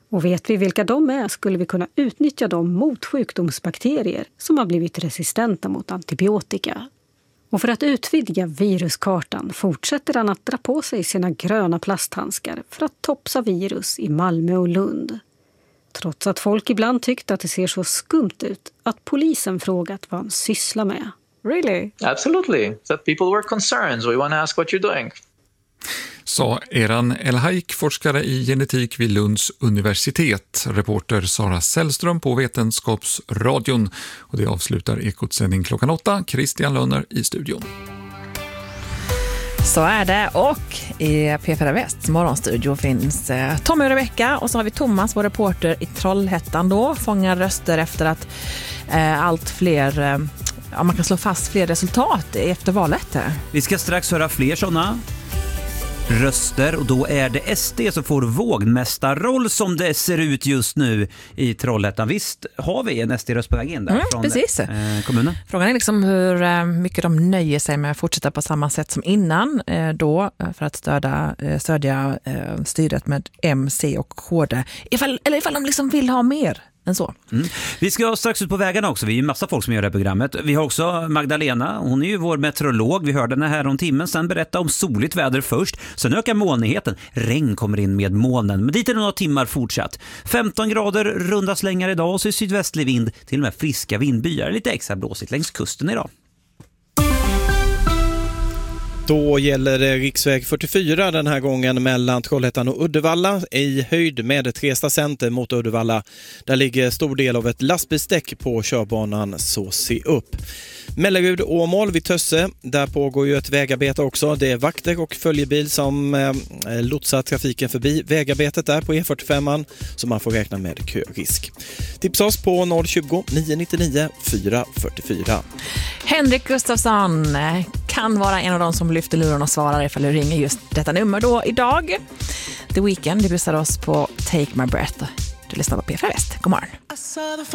Och vet vi vilka de är skulle vi kunna utnyttja dem mot sjukdomsbakterier som har blivit resistenta mot antibiotika. Och för att utvidga viruskartan fortsätter han att dra på sig sina gröna plasthandskar för att topsa virus i Malmö och Lund. Trots att folk ibland tyckt att det ser så skumt ut att polisen frågat vad han sysslar med. Really? Absolutely. That people were concerned. We want to ask what you're doing. Sa Eran El-Haik, forskare i genetik vid Lunds universitet. Reporter Sara Sällström på Vetenskapsradion. Och det avslutar Ekotsändning klockan 8. Christian Lönner i studion. Så är det, och i P4 Västs morgonstudio finns Tommy och Rebecca, och så har vi Thomas, vår reporter i Trollhättan då, fångar röster efter att allt fler, man kan slå fast fler resultat efter valet. Vi ska strax höra fler sådana röster, och då är det SD som får vågmästarroll som det ser ut just nu i Trollhättan. Visst har vi en SD-röst på vägen där från kommunen? Frågan är liksom hur mycket de nöjer sig med att fortsätta på samma sätt som innan då, för att stödja styret med MC och KD. Ifall de liksom vill ha mer än så. Vi ska strax ut på vägarna också. Vi är ju massa folk som gör det här programmet. Vi har också Magdalena. Hon är ju vår meteorolog. Vi hörde henne här om timmen. Sen berätta om soligt väder först. Sen ökar molnigheten. Regn kommer in med molnen. Men dit är det några timmar fortsatt. 15 grader runda slängar idag, och så är sydvästlig vind, till och med friska vindbyar. Lite extra blåsigt längs kusten idag. Då gäller det riksväg 44 den här gången mellan Trollhättan och Uddevalla i höjd med Tresta center mot Uddevalla. Där ligger stor del av ett lastbilsdäck på körbanan, så se upp. Mellerud Åmål vid Tösse, där pågår ju ett vägarbete också. Det är vakter och följebil som lotsar trafiken förbi vägarbetet där på E45, så man får räkna med körisk. Tipsa oss på 020 999 444. Henrik Gustafsson kan vara en av de som lyfter luren och svarar ifall du ringer just detta nummer då idag. The Weeknd, det bjussar oss på Take My Breath. Du lyssnar på P4 Väst. God morgon.